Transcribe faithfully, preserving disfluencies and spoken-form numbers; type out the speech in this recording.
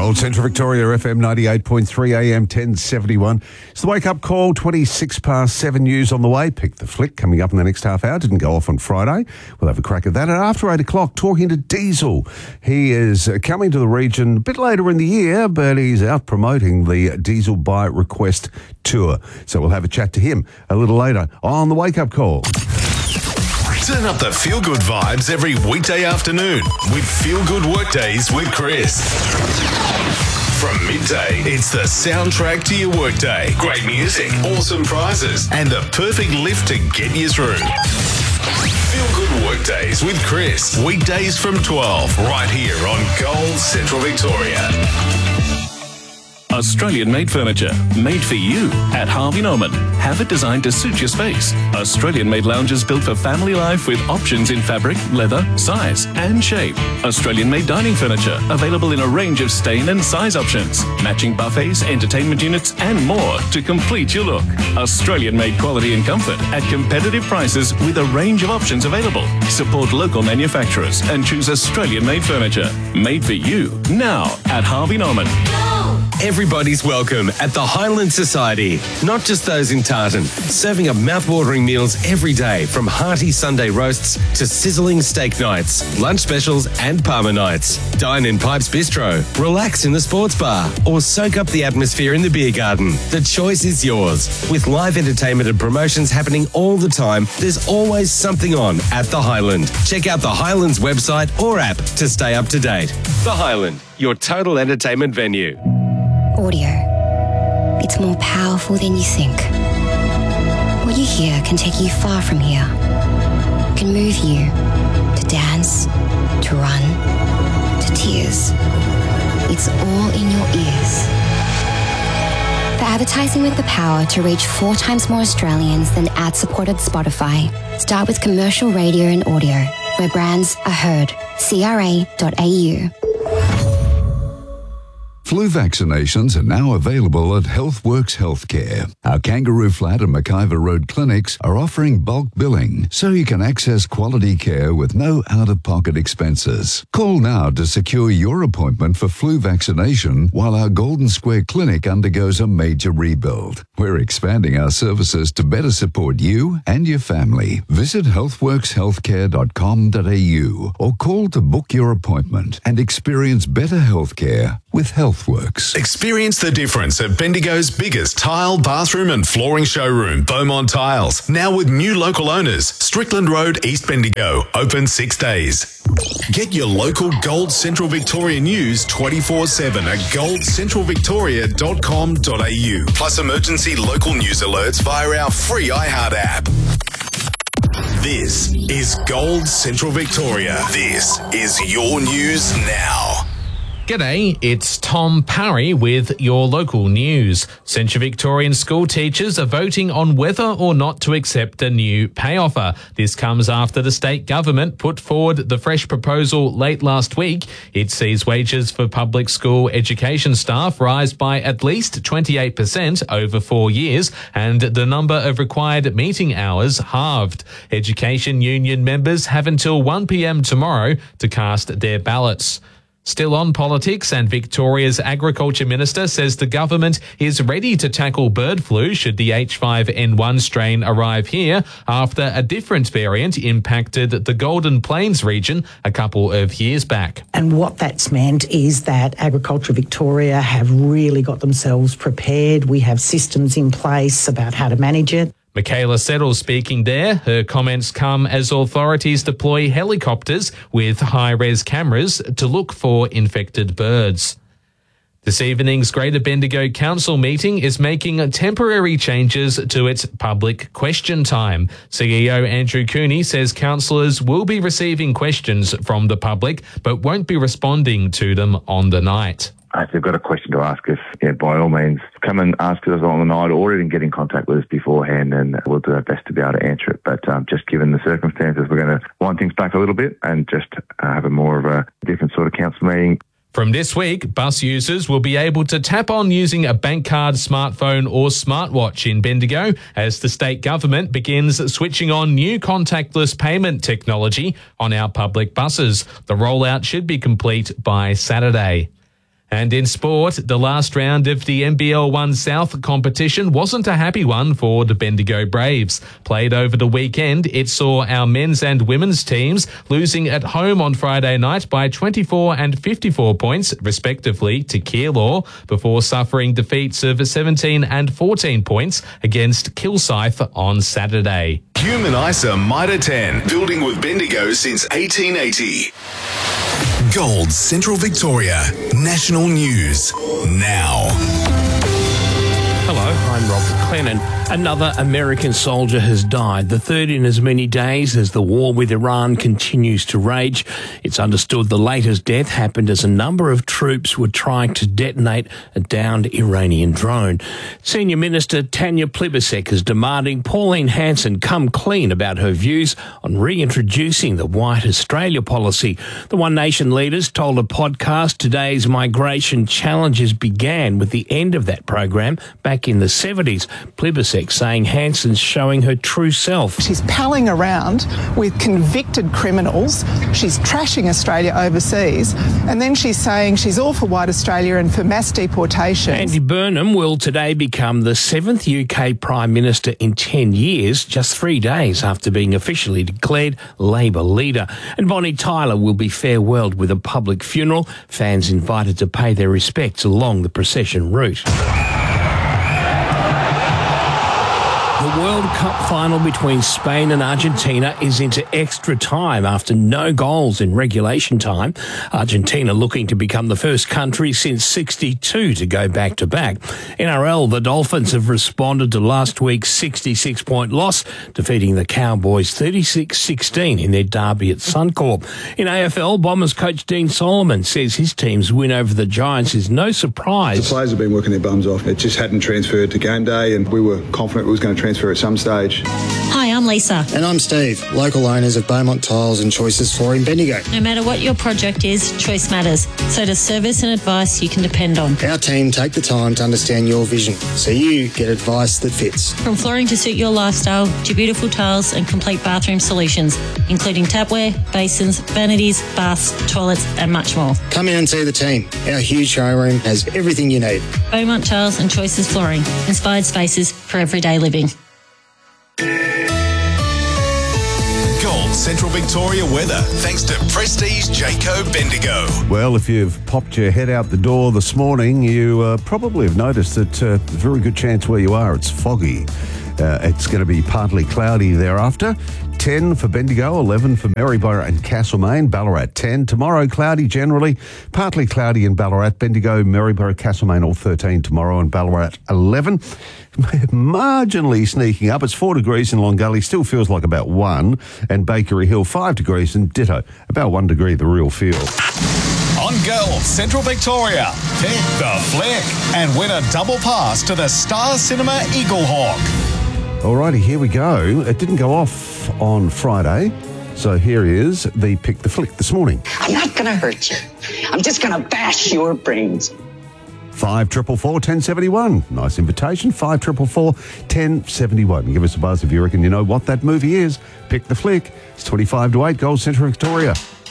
Gold Central Victoria F M ninety-eight point three A M ten seventy-one. It's the wake-up call, twenty-six past seven news on the way. Pick the Flick coming up in the next half hour. Didn't go off on Friday. We'll have a crack at that. And after eight o'clock, talking to Diesel. He is coming to the region a bit later in the year, but he's out promoting the Diesel Buy Request Tour. So we'll have a chat to him a little later on the wake-up call. Turn up the feel-good vibes every weekday afternoon with Feel Good Workdays with Chris. From midday, it's the soundtrack to your workday. Great music, awesome prizes, and the perfect lift to get you through. Feel Good Workdays with Chris. Weekdays from twelve, right here on Gold Central Victoria. Australian-made furniture, made for you at Harvey Norman. Have it designed to suit your space. Australian-made lounges built for family life with options in fabric, leather, size and shape. Australian-made dining furniture, available in a range of stain and size options. Matching buffets, entertainment units and more to complete your look. Australian-made quality and comfort at competitive prices with a range of options available. Support local manufacturers and choose Australian-made furniture. Made for you, now at Harvey Norman. Everybody's welcome at the Highland Society. Not just those in Tartan. Serving up mouth-watering meals every day, from hearty Sunday roasts to sizzling steak nights, lunch specials and Parma nights. Dine in Pipes Bistro, relax in the sports bar, or soak up the atmosphere in the beer garden. The choice is yours. With live entertainment and promotions happening all the time, there's always something on at the Highland. Check out the Highlands website or app to stay up to date. The Highland, your total entertainment venue. Audio. It's more powerful than you think. What you hear can take you far from here. Can move you to dance, to run, to tears. It's all in your ears. For advertising with the power to reach four times more Australians than ad-supported Spotify, start with commercial radio and audio, where brands are heard. C R A dot A U. Flu vaccinations are now available at HealthWorks Healthcare. Our Kangaroo Flat and McIver Road clinics are offering bulk billing, so you can access quality care with no out-of-pocket expenses. Call now to secure your appointment for flu vaccination while our Golden Square Clinic undergoes a major rebuild. We're expanding our services to better support you and your family. Visit healthworks healthcare dot com dot a u or call to book your appointment and experience better healthcare with HealthWorks. Experience the difference at Bendigo's biggest tile, bathroom and flooring showroom, Beaumont Tiles. Now with new local owners, Strickland Road, East Bendigo, open six days. Get your local Gold Central Victoria news twenty-four seven at gold central victoria dot com dot a u. Plus emergency local news alerts via our free iHeart app. This is Gold Central Victoria. This is your news now. G'day, it's Tom Parry with your local news. Central Victorian school teachers are voting on whether or not to accept a new pay offer. This comes after the state government put forward the fresh proposal late last week. It sees wages for public school education staff rise by at least twenty-eight percent over four years and the number of required meeting hours halved. Education union members have until one p m tomorrow to cast their ballots. Still on politics, and Victoria's Agriculture Minister says the government is ready to tackle bird flu should the H five N one strain arrive here after a different variant impacted the Golden Plains region a couple of years back. And what that's meant is that Agriculture Victoria have really got themselves prepared. We have systems in place about how to manage it. Michaela Settle speaking there. Her comments come as authorities deploy helicopters with high-res cameras to look for infected birds. This evening's Greater Bendigo Council meeting is making temporary changes to its public question time. C E O Andrew Cooney says councillors will be receiving questions from the public but won't be responding to them on the night. If they've got a question to ask us, yeah, by all means, come and ask us on the night or even get in contact with us beforehand and we'll do our best to be able to answer it. But um, just given the circumstances, we're going to wind things back a little bit and just uh, have a more of a different sort of council meeting. From this week, bus users will be able to tap on using a bank card, smartphone or smartwatch in Bendigo as the state government begins switching on new contactless payment technology on our public buses. The rollout should be complete by Saturday. And in sport, the last round of the N B L One South competition wasn't a happy one for the Bendigo Braves. Played over the weekend, it saw our men's and women's teams losing at home on Friday night by twenty-four and fifty-four points, respectively, to Keilor, before suffering defeats of seventeen and fourteen points against Kilsyth on Saturday. Human ISA Mitre ten, building with Bendigo since eighteen eighty. Gold Central Victoria, National News, now. Hello, I'm Rob Clennon. Another American soldier has died, the third in as many days as the war with Iran continues to rage. It's understood the latest death happened as a number of troops were trying to detonate a downed Iranian drone. Senior Minister Tanya Plibersek is demanding Pauline Hanson come clean about her views on reintroducing the White Australia policy. The One Nation leaders told a podcast today's migration challenges began with the end of that program back in the seventies. Plibersek saying Hanson's showing her true self. She's palling around with convicted criminals. She's trashing Australia overseas. And then she's saying she's all for White Australia and for mass deportation. Andy Burnham will today become the seventh U K Prime Minister in ten years, just three days after being officially declared Labour leader. And Bonnie Tyler will be farewelled with a public funeral. Fans invited to pay their respects along the procession route. The World Cup final between Spain and Argentina is into extra time after no goals in regulation time. Argentina looking to become the first country since sixty-two to go back-to-back. N R L, the Dolphins have responded to last week's sixty-six point loss, defeating the Cowboys thirty-six sixteen in their derby at Suncorp. In A F L, Bombers coach Dean Solomon says his team's win over the Giants is no surprise. The players have been working their bums off. It just hadn't transferred to game day, and we were confident it was going to transfer at some stage. Hi, I'm Lisa. And I'm Steve, local owners of Beaumont Tiles and Choices Flooring Bendigo. No matter what your project is, choice matters. So does service and advice you can depend on. Our team take the time to understand your vision, so you get advice that fits. From flooring to suit your lifestyle, to beautiful tiles and complete bathroom solutions, including tapware, basins, vanities, baths, toilets and much more. Come in and see the team. Our huge showroom has everything you need. Beaumont Tiles and Choices Flooring. Inspired spaces for everyday living. Gold Central Victoria weather, thanks to Prestige Jayco Bendigo. Well, if you've popped your head out the door this morning, you uh, probably have noticed that uh, there's a very good chance where you are, it's foggy. Uh, it's going to be partly cloudy thereafter. ten for Bendigo, eleven for Maryborough and Castlemaine, Ballarat ten. Tomorrow, cloudy generally, partly cloudy in Ballarat, Bendigo, Maryborough, Castlemaine all thirteen tomorrow, and Ballarat eleven. Marginally sneaking up, it's four degrees in Long Gully, still feels like about one, and Bakery Hill five degrees, and ditto, about one degree the real feel. On Gold Central Victoria, pick the flick and win a double pass to the Star Cinema Eaglehawk. Alrighty, here we go. It didn't go off on Friday, so here is the Pick the Flick this morning. I'm not going to hurt you. I'm just going to bash your brains. Five triple four ten seventy one. Nice invitation. Five triple four ten seventy one. Give us a buzz if you reckon you know what that movie is. Pick the Flick. It's twenty five to eight. Gold Central Victoria.